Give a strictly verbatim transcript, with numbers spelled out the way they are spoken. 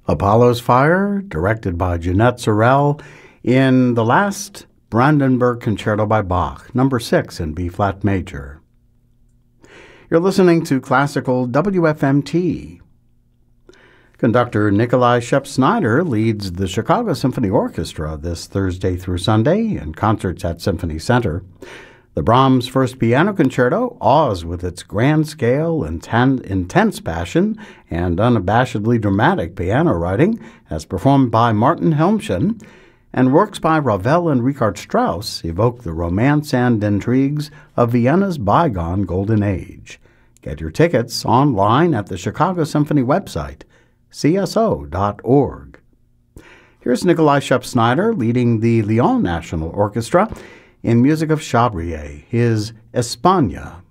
Apollo's Fire, directed by Jeanette Sorel, in the last Brandenburg Concerto by Bach, number six in B-flat major. You're listening to Classical W F M T. Conductor Nikolai Shep-Snyder leads the Chicago Symphony Orchestra this Thursday through Sunday in concerts at Symphony Center. The Brahms First Piano Concerto awes with its grand scale, inten- intense passion, and unabashedly dramatic piano writing, as performed by Martin Helmchen, and works by Ravel and Richard Strauss evoke the romance and intrigues of Vienna's bygone golden age. Get your tickets online at the Chicago Symphony website, c s o dot org. Here's Nikolai Shep-Snyder leading the Lyon National Orchestra in music of Chabrier, his Espagne.